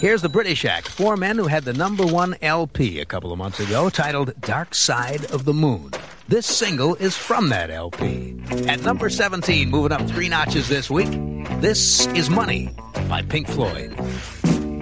Here's the British act, four men who had the #1 LP a couple of months ago, titled Dark Side of the Moon. This single is from that LP. At number 17, moving up 3 notches this week, this is Money by Pink Floyd.